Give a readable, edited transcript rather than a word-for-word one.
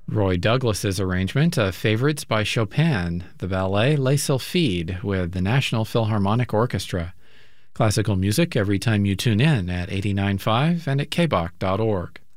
Roy Douglas's arrangement of Favorites by Chopin, the ballet Les Sylphides with the National Philharmonic Orchestra. Classical music every time you tune in at 89.5 and at kbach.org.